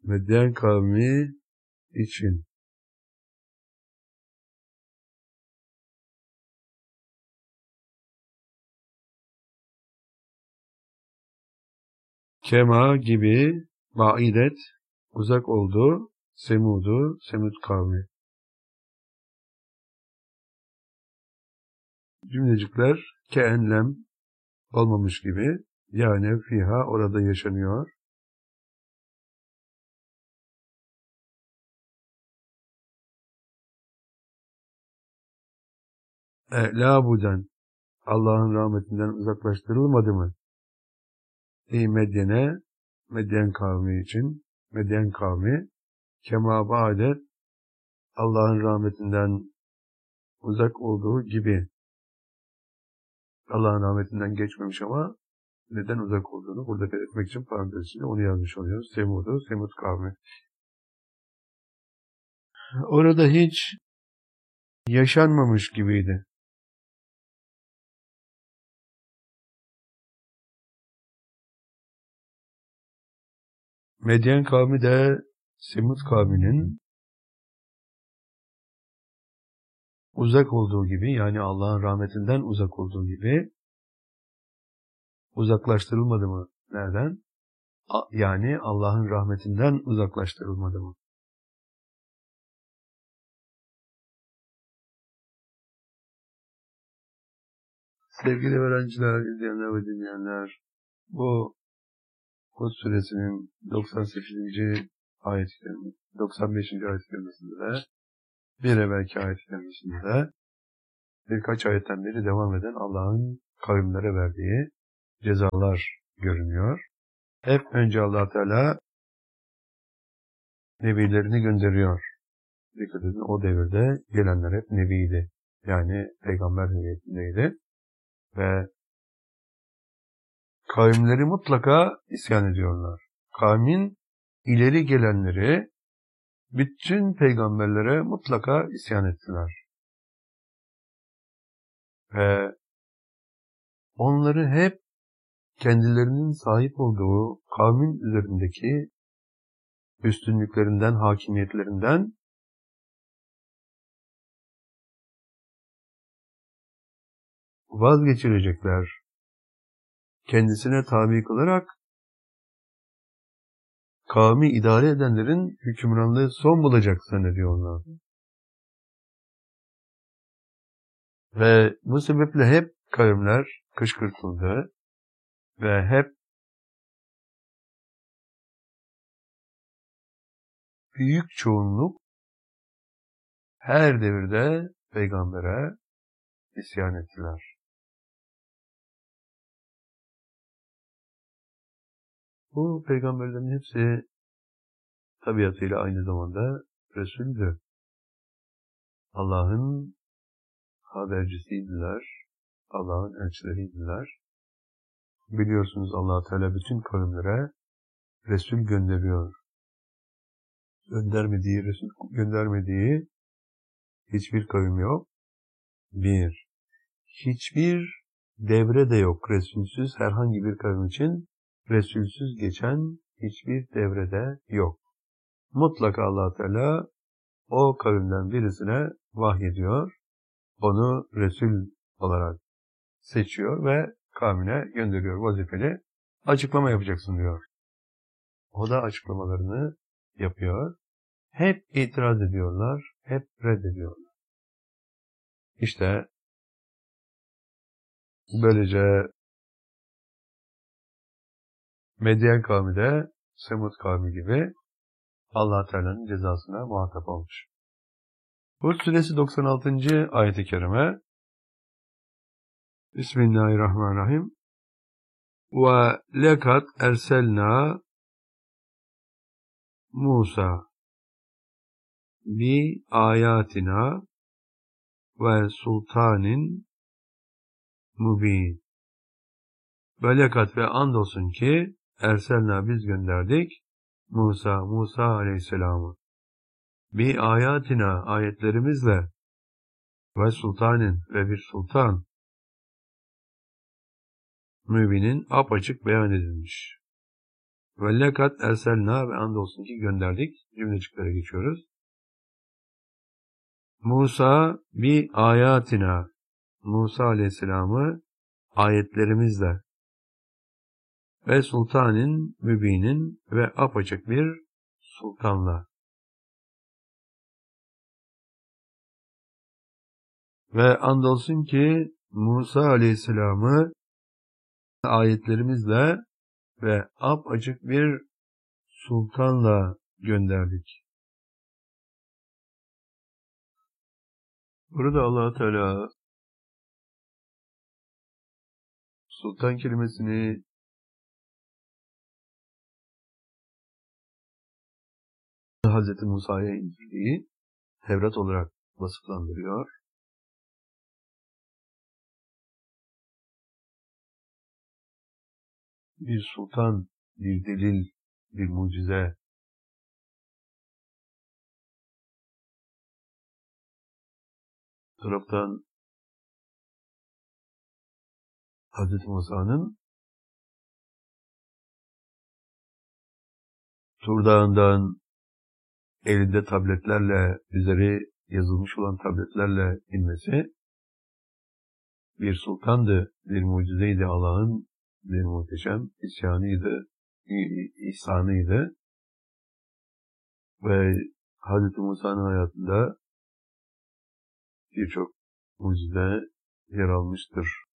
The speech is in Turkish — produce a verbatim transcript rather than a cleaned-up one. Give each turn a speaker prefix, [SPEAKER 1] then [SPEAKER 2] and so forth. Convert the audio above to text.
[SPEAKER 1] Medyen kavmi için. Kema gibi baidet uzak oldu Semud'u, Semud kavmi. Cümlecikler keenlem olmamış gibi, yani fiha orada yaşanıyor. E, labuden Allah'ın rahmetinden uzaklaştırılmadı mı? Ey Medyen'e, Medyen kavmi için, Medyen kavmi kema ba'det Allah'ın rahmetinden uzak olduğu gibi. Allah'ın rahmetinden geçmemiş ama neden uzak olduğunu burada belirtmek için parantezinde onu yazmış oluyoruz. Semud'u, Semud kavmi. Orada hiç yaşanmamış gibiydi. Medyen kavmi de Semud kavminin uzak olduğu gibi, yani Allah'ın rahmetinden uzak olduğu gibi uzaklaştırılmadı mı? Nereden? Yani Allah'ın rahmetinden uzaklaştırılmadı mı? Sevgili öğrenciler, izleyenler ve dinleyenler, bu Hud suresinin doksan sekizinci ayet-i kerime, doksan beşinci ayet-i kerimesinde de bir evvelki ayet-i kerimesinde de birkaç ayetten beri devam eden Allah'ın kavimlere verdiği cezalar görünüyor. Hep önce Allah Teala nebilerini gönderiyor. Dikkat edin, o devirde gelenler hep nebiydi. Yani peygamber hüviyetindeydi. Ve kavimleri mutlaka isyan ediyorlar. Kavmin ileri gelenleri bütün peygamberlere mutlaka isyan ettiler. Ve onları hep kendilerinin sahip olduğu kavmin üzerindeki üstünlüklerinden, hakimiyetlerinden vazgeçirecekler. Kendisine tabi kılarak kavmi idare edenlerin hükümranlığı son bulacak zannediyorlar. Ve bu sebeple hep kavimler kışkırtıldı ve hep büyük çoğunluk her devirde peygambere isyan ettiler. Bu peygamberlerin hepsi tabiatıyla aynı zamanda Resul'dü. Allah'ın habercisiydiler, Allah'ın elçileriydiler. Biliyorsunuz Allah Teala bütün kavimlere Resul gönderiyor. Göndermediği, Resul göndermediği hiçbir kavim yok. Bir, hiçbir devre de yok Resulsüz, herhangi bir kavim için Resulsüz geçen hiçbir devrede yok. Mutlaka Allah Teala o kavimden birisine vahyediyor, onu Resul olarak seçiyor ve kavmine gönderiyor, vazifeli açıklama yapacaksın diyor. O da açıklamalarını yapıyor. Hep itiraz ediyorlar, hep reddediyorlar. İşte böylece Medyen kavmi de Semud kavmi gibi Allah Teala'nın cezasına muhatap olmuş. Hud suresi doksan altıncı ayet-i kerime. Bismillahirrahmanirrahim. Ve lekad erselna Musa bi ayatina ve sultanin mubin. Ve lekad ve andolsun ki erselna biz gönderdik Musa, Musa aleyhisselamı. Bir ayatina ayetlerimizle ve sultanin ve bir sultan mübinin apaçık beyan edilmiş. Ve lekat erselna ve andolsun ki gönderdik. Cümlecikleri geçiyoruz. Musa bi ayatina. Musa Aleyhisselam'ı ayetlerimizle ve sultanin mübinin ve apaçık bir sultanla ve andolsun ki Musa Aleyhisselam'ı ayetlerimizle ve apaçık bir sultanla gönderdik. Burada Allah Teala sultan kelimesini Hazreti Musa'ya indirdiği Tevrat olarak vasıflandırıyor. Bir sultan, bir delil, bir mucize, taraftan Hazreti Musa'nın Tur Dağı'ndan elinde tabletlerle, üzeri yazılmış olan tabletlerle inmesi bir sultandı, bir mucizeydi, Allah'ın bir muhteşem isyanıydı, ihsanıydı. Ve Hazreti Musa'nın hayatında birçok mucize yer almıştır.